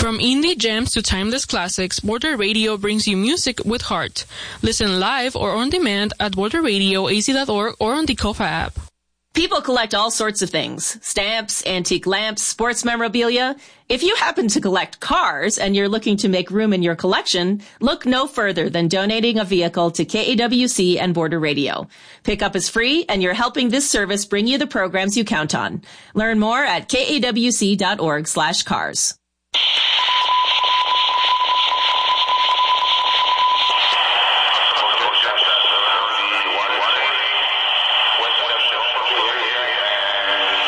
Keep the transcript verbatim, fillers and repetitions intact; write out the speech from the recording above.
From indie gems to timeless classics, Border Radio brings you music with heart. Listen live or on demand at border radio a z dot org or on the Kofa app. People collect all sorts of things. Stamps, antique lamps, sports memorabilia. If you happen to collect cars and you're looking to make room in your collection, look no further than donating a vehicle to K A W C and Border Radio. Pickup is free and you're helping this service bring you the programs you count on. Learn more at kawc dot org slash cars.